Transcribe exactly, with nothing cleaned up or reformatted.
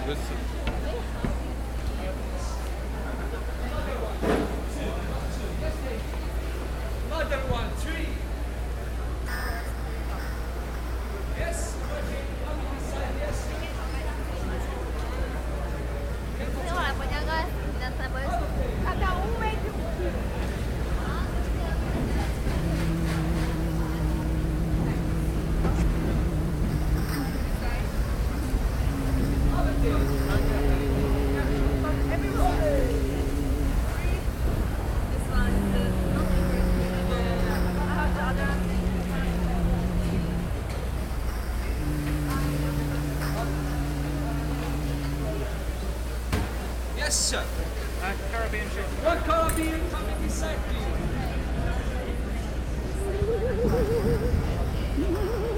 Listen. Not everyone, three. Yes, okay, come inside, yes. Thế hỏi của nhà ơi, là sẽ với cada um meio de um. Yes, sir. Uh, Caribbean ship. One Caribbean coming inside, please.